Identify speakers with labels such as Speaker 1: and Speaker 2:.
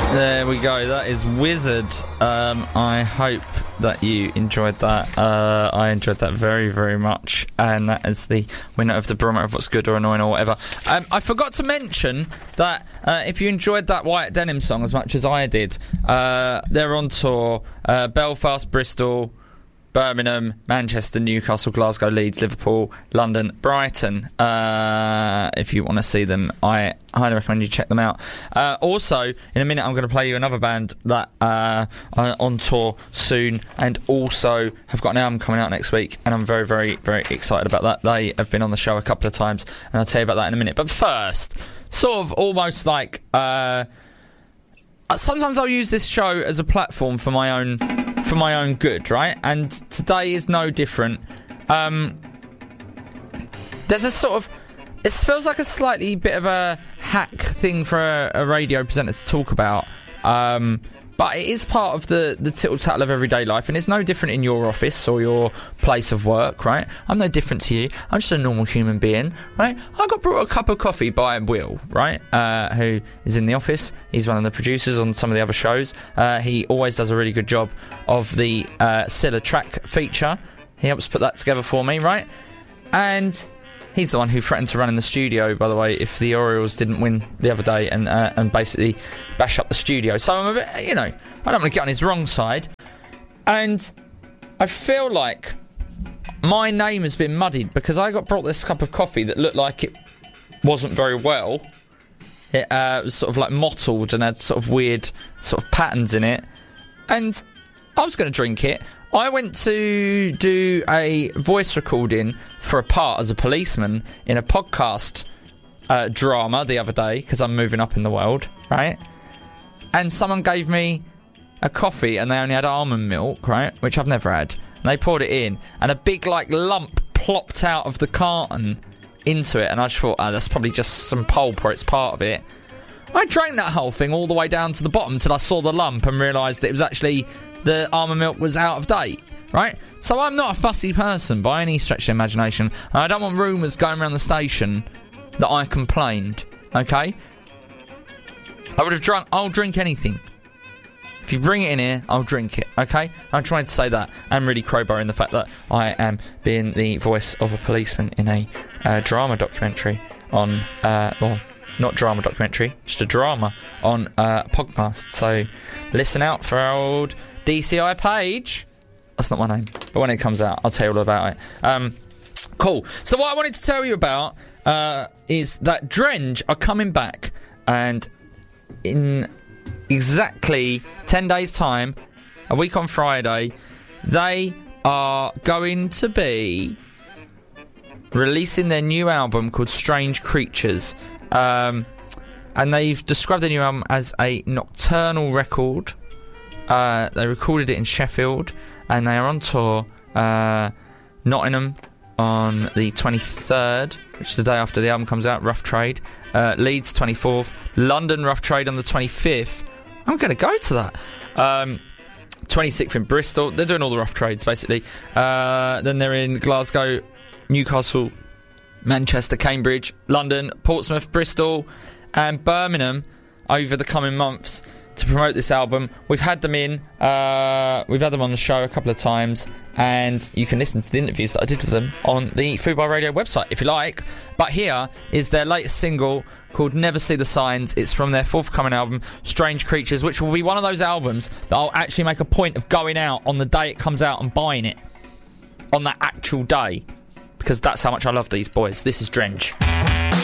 Speaker 1: There we go. That is Wizard. I hope that you enjoyed that. I enjoyed that very, very much. And that is the winner of the barometer of what's good or annoying or whatever. I forgot to mention that if you enjoyed that Wyatt Denim song as much as I did, they're on tour. Belfast, Bristol, Birmingham, Manchester, Newcastle, Glasgow, Leeds, Liverpool, London, Brighton. If you want to see them, I highly recommend you check them out. Also, in a minute I'm going to play you another band that are on tour soon and also have got an album coming out next week, and I'm very, very, very excited about that. They have been on the show a couple of times, and I'll tell you about that in a minute. But first, sort of almost like... sometimes I'll use this show as a platform for my own good, right? And today is no different. There's a sort of... It feels like a slightly bit of a hack thing for a radio presenter to talk about. But it is part of the tittle-tattle of everyday life, and it's no different in your office or your place of work, right? I'm no different to you. I'm just a normal human being, right? I got brought a cup of coffee by Will, right? Who is in the office. He's one of the producers on some of the other shows. He always does a really good job of the Silla track feature. He helps put that together for me, right? And... he's the one who threatened to run in the studio, by the way, if the Orioles didn't win the other day and basically bash up the studio. So I'm a bit, I don't want to get on his wrong side. And I feel like my name has been muddied because I got brought this cup of coffee that looked like it wasn't very well. It was sort of like mottled and had sort of weird sort of patterns in it. And I was going to drink it. I went to do a voice recording for a part as a policeman in a podcast drama the other day because I'm moving up in the world, right? And someone gave me a coffee and they only had almond milk, right? Which I've never had. And they poured it in and a big like lump plopped out of the carton into it, and I just thought, that's probably just some pulp or it's part of it. I drank that whole thing all the way down to the bottom till I saw the lump and realised that it was actually... the almond milk was out of date, right? So I'm not a fussy person by any stretch of the imagination. And I don't want rumours going around the station that I complained, okay? I'll drink anything. If you bring it in here, I'll drink it, okay? I'm trying to say that. I'm really crowbarring the fact that I am being the voice of a policeman in a drama documentary on, not drama documentary, just a drama on a podcast. So listen out for our old DCI page. That's not my name, but when it comes out, I'll tell you all about it. Cool. So what I wanted to tell you about is that Drenge are coming back, and in exactly 10 days' time, a week on Friday, they are going to be releasing their new album called Strange Creatures. And they've described the new album as a nocturnal record. They recorded it in Sheffield, and they are on tour Nottingham on the 23rd, which is the day after the album comes out, Rough Trade. Leeds 24th, London Rough Trade on the 25th. I'm going to go to that. 26th in Bristol. They're doing all the Rough Trades basically. Then they're in Glasgow, Newcastle, Manchester, Cambridge, London, Portsmouth, Bristol and Birmingham over the coming months to promote this album. We've had them in, we've had them on the show a couple of times, and you can listen to the interviews that I did with them on the Fubar Radio website if you like. But here is their latest single called Never See the Signs. It's from their forthcoming album Strange Creatures, which will be one of those albums that I'll actually make a point of going out on the day it comes out and buying it on that actual day, because that's how much I love these boys. This is Drenge.